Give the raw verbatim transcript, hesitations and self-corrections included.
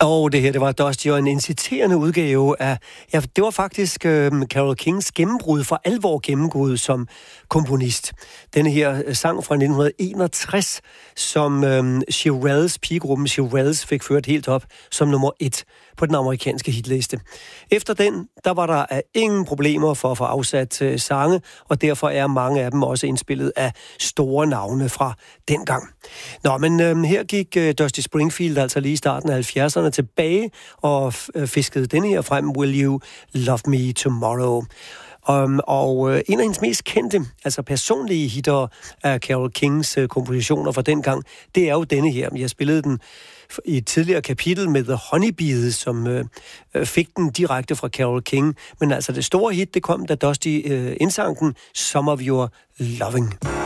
Og det her, det var Dusty og en inciterende udgave af, ja, det var faktisk øh, Carole Kings gennembrud, for alvor gennembrud som komponist. Denne her sang fra nitten enogtres, som øh, Shirelles, pigegruppen Shirelles, fik ført helt op som nummer et på den amerikanske hitliste. Efter den, der var der af ingen problemer for at få afsat øh, sange, og derfor er mange af dem også indspillet af store navne fra dengang. Nå, men øh, her gik øh, Dusty Springfield altså lige i starten af halvfjerdserne tilbage og øh, fiskede denne her frem, Will You Love Me Tomorrow? Um, og øh, en af hendes mest kendte, altså personlige hitter af Carole Kings øh, kompositioner fra dengang, det er jo denne her. Jeg spillede den i et tidligere kapitel med The Honeybees, som øh, fik den direkte fra Carole King. Men altså det store hit, det kom, da Dusty øh, indsang den, Some of Your Loving.